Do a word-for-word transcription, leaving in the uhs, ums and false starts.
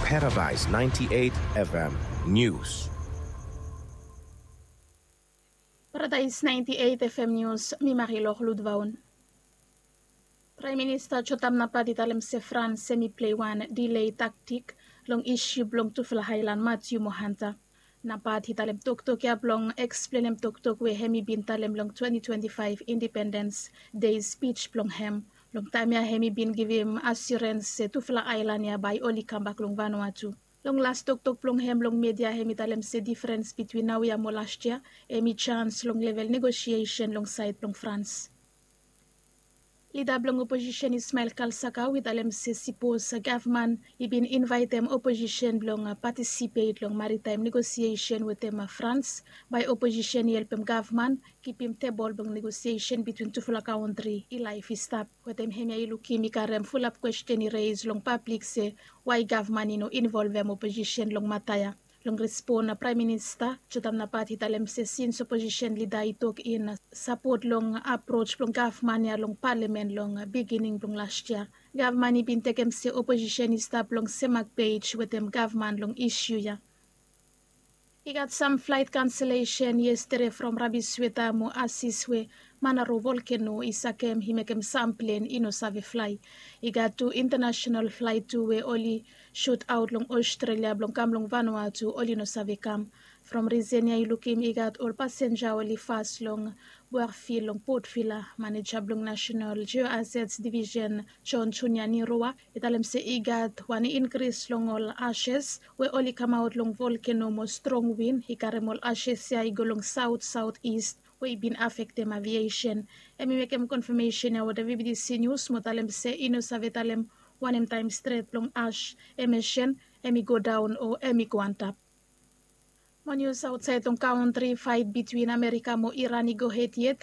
Paradise ninety-eight F M News. Paradise ninety-eight F M News, mi Marilor Ludvaun. Prime Minister Chotam Napa ditalem se France semi-play one delay tactic long issue blong tufla Highland Matthew Mohanta. Napa ditalem tok-tok ya blong explainem tok-tok we hemi bintalem long twenty twenty-five Independence Day speech blong hem. Long time ya hemi bin give him assurance se tufla island ya by oli kambak long Vanuatu. Long last tok-tok plong hem long media hemi talem se difference between now ya mo last year emi chance long level negotiation long side plong France. Leader blong opposition Ismail Kalsaka with alem se suppose government ibin invite them opposition blong participate long maritime negotiation with them France by opposition help them government keep him table blong negotiation between two country i life stop with them hemia ilukimi karem full up question raise long public say why government you know involve them opposition long mataya. Long respond na Prime Minister, Chotam Napa hitalem se since opposition leader itok in support long approach long government ya long parliament long beginning long last year. Government ibin tekem se opposition stop long semak page with them government long issue ya. He got some flight cancellation yesterday from Rabi Sweta mo Asiswe Manaro volcano isakem himekem sampling ino save fly. He got two international flight to we only shoot out long Australia blong kam long Vanuatu only no save kam. From Rizenia ilukim he got all passenger only fast long Buarfil long Port Villa manager blong National Geo Assets Division John Chunyani Roa italem se he got one increase long all ashes we only come out long volcano mo strong wind he karemol ashes ya igolong south southeast we been affect them aviation. Emi mekem confirmation ya wada V B C News motalem se ino savetalem one time straight long ash emission emi go down or emi go on top. Mo news outside tong country fight between America mo Iran go ahead yet